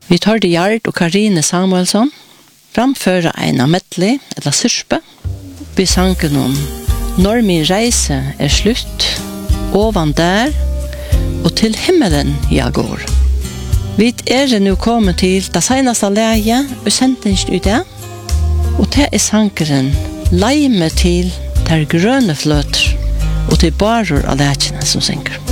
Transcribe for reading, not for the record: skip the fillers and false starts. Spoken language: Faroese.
Vi tar det Gjard og Karine Samuelsson framføre en av medley, eller syrpe. Vi sangen om Når min reise slutt, ovan der, og til himmelen jeg går. Vi nu kommet til det seneste leie, og sendingen ut det, og det sangeren leime til der grønne fløter, og til barer av lekene som synger.